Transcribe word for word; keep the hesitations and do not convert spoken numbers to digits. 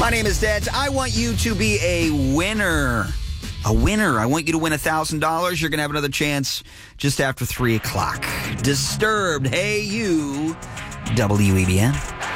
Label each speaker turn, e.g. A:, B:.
A: My name is Deds. I want you to be a winner. A winner. I want you to win one thousand dollars. You're going to have another chance just after three o'clock. Disturbed. Hey, you. W E B N.